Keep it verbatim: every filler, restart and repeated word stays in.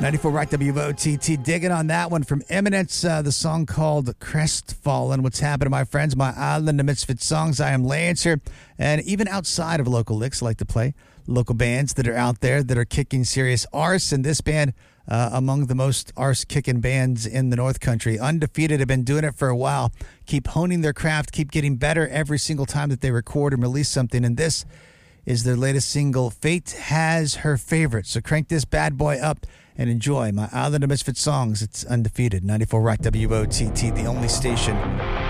ninety-four Rock W O T T. Digging on that one from Eminence, uh, the song called Crestfallen. What's happening, my friends? My Island of Misfit Songs. I am Lance here. And even outside of local licks, I like to play local bands that are out there that are kicking serious arse. And this band, uh, among the most arse-kicking bands in the North Country. Undefeated, have been doing it for a while. Keep honing their craft, keep getting better every single time that they record and release something. And this is their latest single, Fate Has Her Favorite. So crank this bad boy up and enjoy my Island of Misfit Songs. It's Undefeated. ninety-four Rock W O T T, the only station